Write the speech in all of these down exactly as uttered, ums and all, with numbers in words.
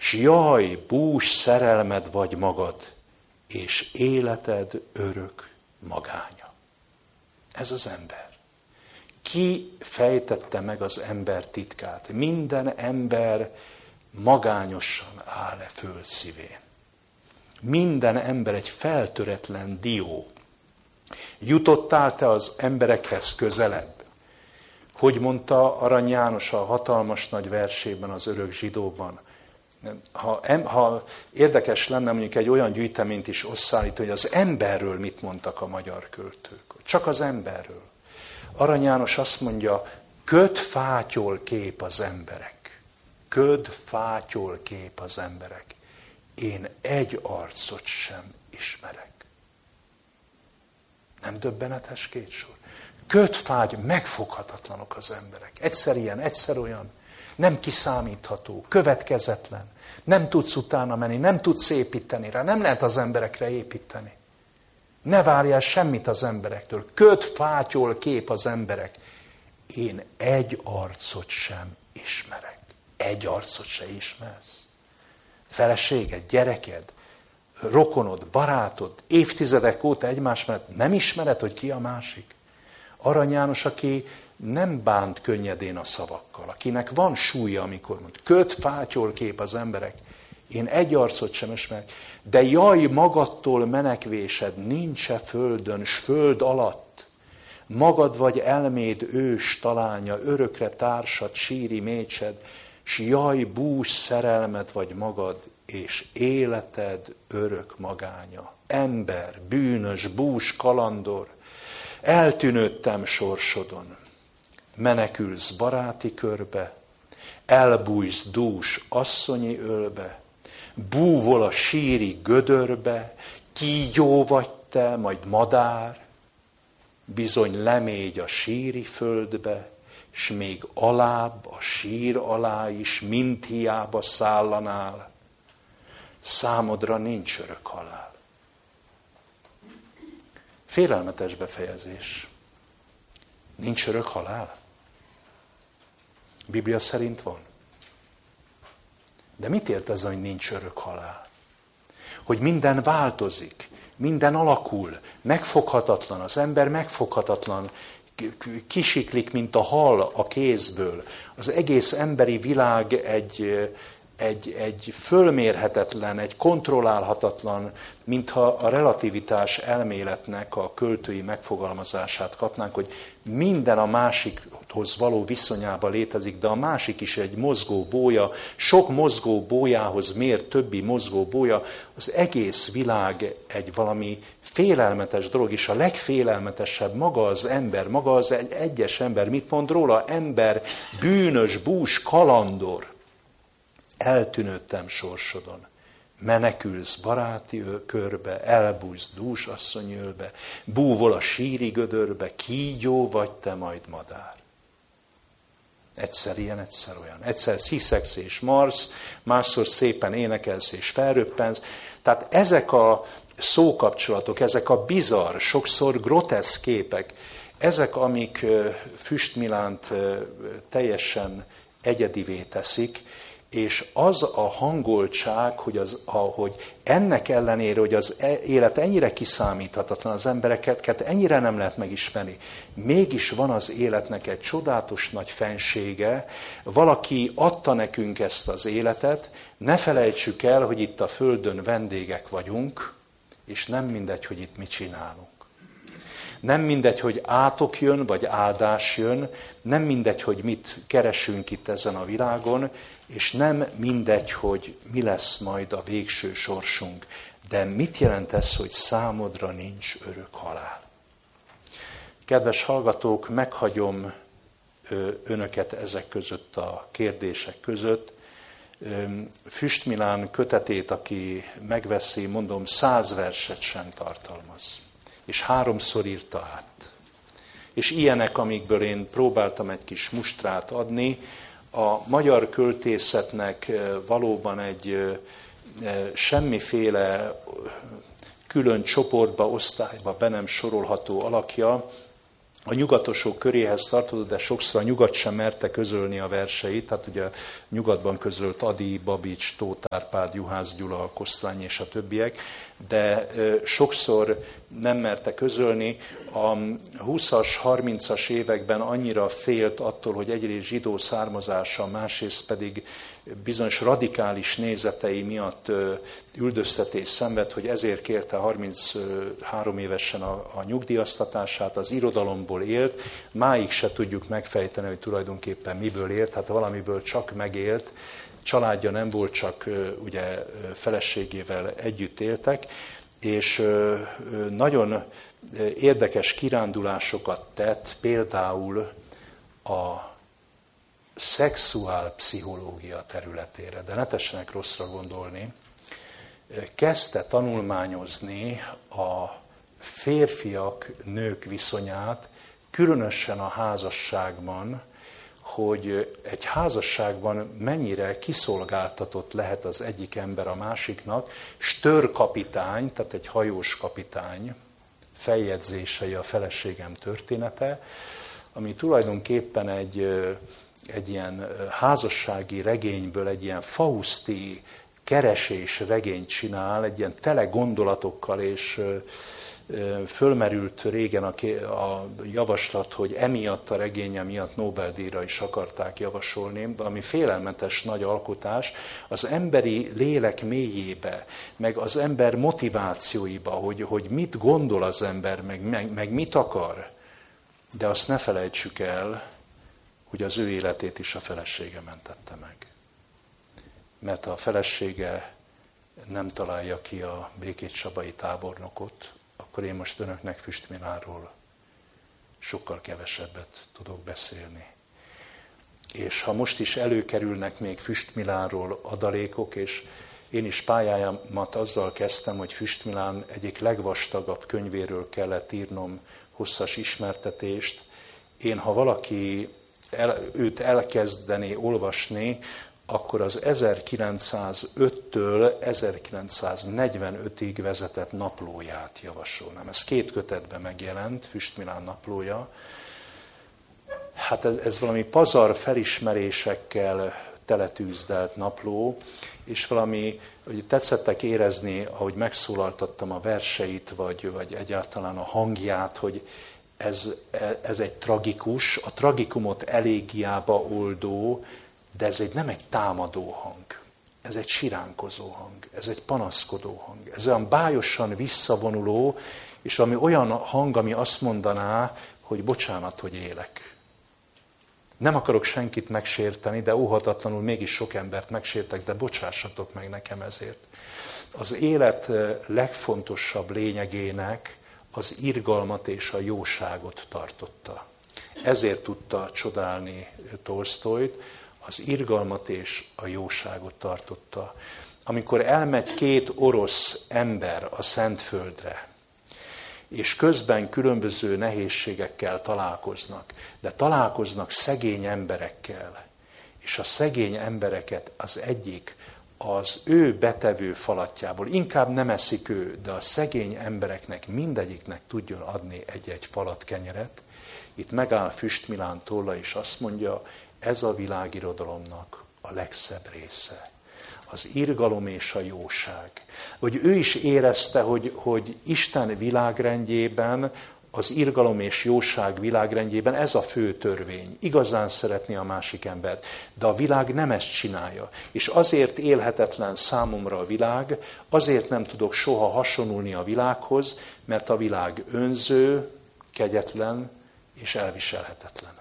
s jaj, bús szerelmed vagy magad, és életed örök magánya. Ez az ember. Ki fejtette meg az ember titkát? Minden ember magányosan áll-e föld szívén. Minden ember egy feltöretlen dió. Jutottál te az emberekhez közelebb? Hogy mondta Arany János a hatalmas nagy versében, az Örök zsidóban? Ha, ha érdekes lenne mondjuk egy olyan gyűjteményt is összeállítani, hogy az emberről mit mondtak a magyar költők. Csak az emberről. Arany János azt mondja, köd fátyol kép az emberek. Köd fátyol kép az emberek. Én egy arcot sem ismerek. Nem döbbenetes két sor? Köd fágy, megfoghatatlanok az emberek. Egyszer ilyen, egyszer olyan. Nem kiszámítható, következetlen. Nem tudsz utána menni, nem tudsz építeni rá. Nem lehet az emberekre építeni. Ne várjál semmit az emberektől. Köd fátyol kép az emberek. Én egy arcot sem ismerek. Egy arcot se ismersz. Feleséged, gyereked, rokonod, barátod, évtizedek óta egymás mellett nem ismered, hogy ki a másik? Arany János, aki nem bánt könnyedén a szavakkal, akinek van súlya, amikor mond, köd fátyol kép az emberek, én egy arcot sem ismerek, de jaj, magadtól menekvésed nincs-e földön, s föld alatt? Magad vagy elméd ős talánya, örökre társad, síri mécsed, s jaj, bús szerelmed vagy magad, és életed örök magánya. Ember, bűnös, bús, kalandor, eltűnődtem sorsodon. Menekülsz baráti körbe, elbújsz dús asszonyi ölbe, búvol a síri gödörbe, kígyó vagy te, majd madár, bizony lemégy a síri földbe, s még alább a sír alá is, mint hiába szállanál, számodra nincs örök halál. Félelmetes befejezés. Nincs örök halál? Biblia szerint van. De mit ért ez, hogy nincs örök halál? Hogy minden változik, minden alakul, megfoghatatlan, az ember megfoghatatlan, kisiklik, mint a hal a kézből. Az egész emberi világ egy, egy, egy fölmérhetetlen, egy kontrollálhatatlan, mintha a relativitás elméletnek a költői megfogalmazását kapnánk, hogy minden a másikhoz való viszonyában létezik, de a másik is egy mozgó bólya, sok mozgó bólyához mér többi mozgó bólya, az egész világ egy valami félelmetes dolog, és a legfélelmetesebb maga az ember, maga az egy egyes ember. Mit mond róla? Ember, bűnös, bús, kalandor. Eltűnődtem sorsodon. Menekülsz baráti körbe, elbújsz dús asszony ölbe, búvol a síri gödörbe, kígyó vagy te majd madár. Egyszer ilyen, egyszer olyan. Egyszer sziszegsz és marsz, másszor szépen énekelsz és felröppensz. Tehát ezek a szókapcsolatok, ezek a bizarr, sokszor groteszk képek, ezek, amik Füstmilánt teljesen egyedivé teszik, és az a hangoltság, hogy, az, hogy ennek ellenére, hogy az élet ennyire kiszámíthatatlan, az embereket ennyire nem lehet megismerni, mégis van az életnek egy csodálatos nagy fensége, valaki adta nekünk ezt az életet, ne felejtsük el, hogy itt a Földön vendégek vagyunk, és nem mindegy, hogy itt mit csinálunk. Nem mindegy, hogy átok jön, vagy áldás jön, nem mindegy, hogy mit keresünk itt ezen a világon, és nem mindegy, hogy mi lesz majd a végső sorsunk. De mit jelent ez, hogy számodra nincs örök halál? Kedves hallgatók, meghagyom önöket ezek között a kérdések között. Füstmilán kötetét, aki megveszi, mondom, száz verset sem tartalmaz. És háromszor írta át. És ilyenek, amikből én próbáltam egy kis mustrát adni, a magyar költészetnek valóban egy semmiféle külön csoportba, osztályba be nem sorolható alakja, a nyugatosok köréhez tartozott, de sokszor a nyugat sem merte közölni a verseit. Tehát ugye nyugatban közölt Ady, Babics, Tóth Árpád, Juhász Gyula, Kosztolányi és a többiek, de sokszor nem merte közölni. A húszas, harmincas években annyira félt attól, hogy egyrészt zsidó származása, másrészt pedig bizonyos radikális nézetei miatt üldöztetés szenved, hogy ezért kérte harminchárom évesen a, a nyugdíjaztatását, az irodalomból élt. Máig se tudjuk megfejteni, hogy tulajdonképpen miből élt, hát valamiből csak megélt. Családja nem volt, csak ugye feleségével együtt éltek, és nagyon érdekes kirándulásokat tett, például a szexuálpszichológia területére, de ne tessenek rosszra gondolni. Kezdte tanulmányozni a férfiak, nők viszonyát, különösen a házasságban, hogy egy házasságban mennyire kiszolgáltatott lehet az egyik ember a másiknak. Störkapitány, tehát egy hajós kapitány feljegyzései a feleségem története, ami tulajdonképpen egy, egy ilyen házassági regényből egy ilyen fauszti keresés regényt csinál, egy ilyen tele gondolatokkal, és fölmerült régen a, a javaslat, hogy emiatt a regénye miatt Nobel-díjra is akarták javasolni, ami félelmetes nagy alkotás, az emberi lélek mélyébe, meg az ember motivációiba, hogy, hogy mit gondol az ember, meg, meg, meg mit akar. De azt ne felejtsük el, hogy az ő életét is a felesége mentette meg. Mert a felesége nem találja ki a békécsabai tábornokot, akkor én most önöknek Füstmiláról sokkal kevesebbet tudok beszélni. És ha most is előkerülnek még Füstmiláról adalékok, és én is pályámat azzal kezdtem, hogy Füstmilán egyik legvastagabb könyvéről kellett írnom hosszas ismertetést. Én, ha valaki el, őt elkezdené olvasni, akkor az ezerkilencszázöttől ezerkilencszáznegyvenötig vezetett naplóját javasolnám. Ez két kötetben megjelent, Füstmilán naplója. Hát ez, ez valami pazar felismerésekkel teletűzdelt napló, és valami, hogy tetszettek érezni, ahogy megszólaltattam a verseit, vagy, vagy egyáltalán a hangját, hogy ez, ez egy tragikus, a tragikumot elégiába oldó, de ez egy, nem egy támadó hang, ez egy siránkozó hang, ez egy panaszkodó hang, ez olyan bájosan visszavonuló, és valami olyan hang, ami azt mondaná, hogy bocsánat, hogy élek. Nem akarok senkit megsérteni, de óhatatlanul mégis sok embert megsértek, de bocsássatok meg nekem ezért. Az élet legfontosabb lényegének az irgalmat és a jóságot tartotta. Ezért tudta csodálni Tolsztojt, az irgalmat és a jóságot tartotta. Amikor elmegy két orosz ember a Szentföldre, és közben különböző nehézségekkel találkoznak, de találkoznak szegény emberekkel, és a szegény embereket az egyik az ő betevő falatjából, inkább nem eszik ő, de a szegény embereknek mindegyiknek tudjon adni egy-egy falat kenyeret. Itt megáll Füstmilán tolla, és azt mondja, ez a világirodalomnak a legszebb része. Az irgalom és a jóság. Hogy ő is érezte, hogy, hogy Isten világrendjében, az irgalom és jóság világrendjében ez a fő törvény. Igazán szeretni a másik embert. De a világ nem ezt csinálja. És azért élhetetlen számomra a világ, azért nem tudok soha hasonlulni a világhoz, mert a világ önző, kegyetlen és elviselhetetlen.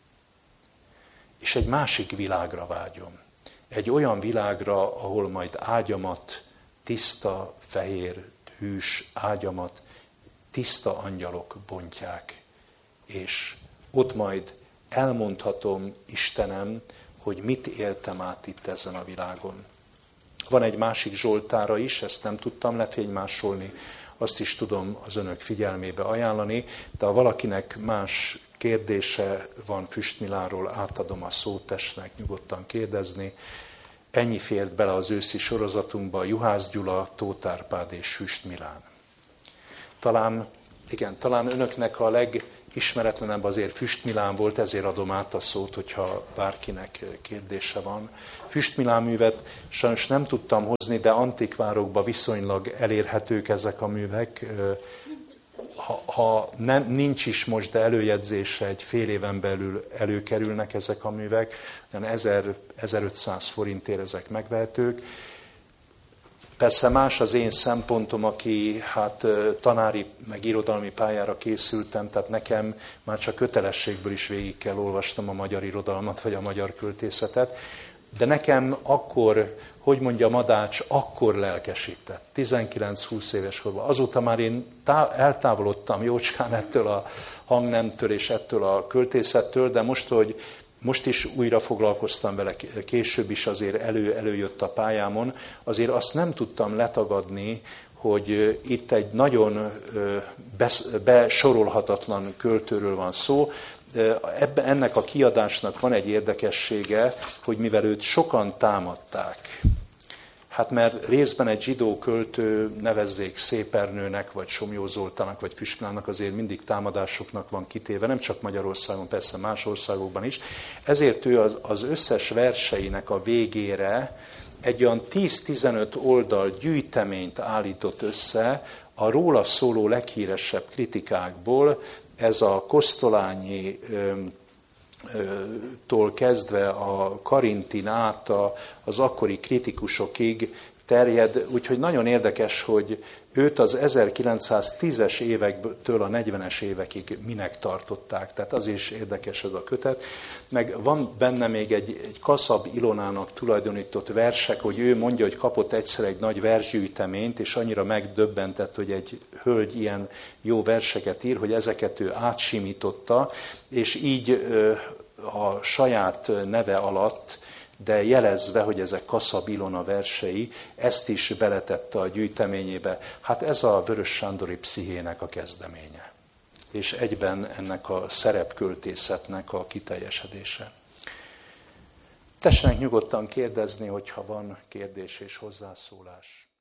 És egy másik világra vágyom. Egy olyan világra, ahol majd ágyamat, tiszta, fehér, hűs ágyamat, tiszta angyalok bontják. És ott majd elmondhatom, Istenem, hogy mit éltem át itt ezen a világon. Van egy másik Zsoltára is, ezt nem tudtam lefénymásolni, azt is tudom az önök figyelmébe ajánlani, de ha valakinek más kérdése van Füstmiláról, átadom a szót, tessenek nyugodtan kérdezni. Ennyi fért bele az őszi sorozatunkba, Juhász Gyula, Tóth Árpád és Füstmilán. Talán, igen, talán önöknek a ismeretlenebb azért Füstmilán volt, ezért adom át a szót, hogyha bárkinek kérdése van. Füstmilán művet sajnos nem tudtam hozni, de antikvárokban viszonylag elérhetők ezek a művek. Ha, ha nem, nincs is most, de előjegyzésre egy fél éven belül előkerülnek ezek a művek, ezer-ezerötszáz forintért ezek megvehetők. Persze más az én szempontom, aki hát tanári, meg irodalmi pályára készültem, tehát nekem már csak kötelességből is végig kell olvasnom a magyar irodalmat, vagy a magyar költészetet, de nekem akkor, hogy mondja Madács, akkor lelkesített, tizenkilenc-húsz éves korban. Azóta már én tá- eltávolodtam jócskán ettől a hangnemtől és ettől a költészettől, de most, hogy most is újra foglalkoztam vele, később is azért elő, előjött a pályámon, azért azt nem tudtam letagadni, hogy itt egy nagyon besorolhatatlan költőről van szó. Ebben, ennek a kiadásnak van egy érdekessége, hogy mivel őt sokan támadták, hát mert részben egy zsidó költő, nevezzék Szépernőnek, vagy Somlyó Zoltánnak, vagy Füstmilának azért mindig támadásoknak van kitéve, nem csak Magyarországon, persze más országokban is. Ezért ő az, az összes verseinek a végére egy olyan tíz-tizenöt oldal gyűjteményt állított össze a róla szóló leghíresebb kritikákból. Ez a Kosztolányi tól kezdve a Karintin át az akkori kritikusokig terjed, úgyhogy nagyon érdekes, hogy őt az ezerkilencszáztízes évektől a negyvenes évekig minek tartották. Tehát az is érdekes ez a kötet. Meg van benne még egy, egy Kaszab Ilonának tulajdonított versek, hogy ő mondja, hogy kapott egyszer egy nagy versgyűjteményt, és annyira megdöbbentett, hogy egy hölgy ilyen jó verseket ír, hogy ezeket ő átsimította, és így a saját neve alatt, de jelezve, hogy ezek Kaszab Ilona versei, ezt is beletette a gyűjteményébe. Hát ez a Vörös Sándori pszichének a kezdeménye. És egyben ennek a szerepköltészetnek a kiteljesedése. Tessenek nyugodtan kérdezni, hogyha van kérdés és hozzászólás.